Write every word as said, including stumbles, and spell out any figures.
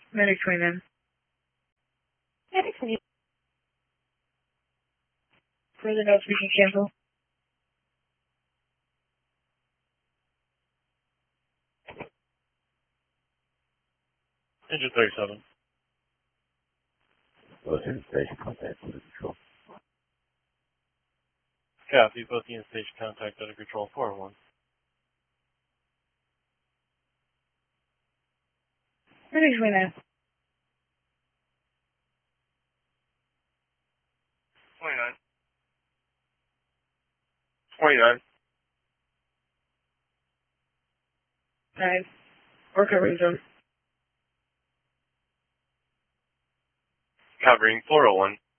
Medic twenty-nine. Medic twenty-nine. Further notes we can cancel. Engine thirty-seven. Both in station contact under control. Copy, both in station contact under control four one. Medic twenty-nine. twenty-nine. twenty-nine. Nine. Or covering zone. Covering four oh one.